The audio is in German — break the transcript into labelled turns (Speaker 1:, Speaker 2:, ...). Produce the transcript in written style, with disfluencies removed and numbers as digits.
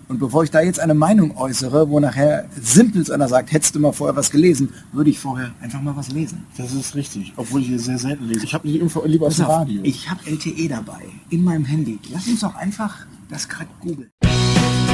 Speaker 1: Und bevor ich da jetzt eine Meinung äußere, wo nachher simpel einer sagt, hättest du mal vorher was gelesen, würde ich vorher einfach mal was lesen.
Speaker 2: Das ist richtig, obwohl ich hier sehr selten lese. Ich habe die Info lieber aus dem Radio.
Speaker 1: Ich habe LTE dabei, in meinem Handy. Lass uns doch einfach das gerade googeln.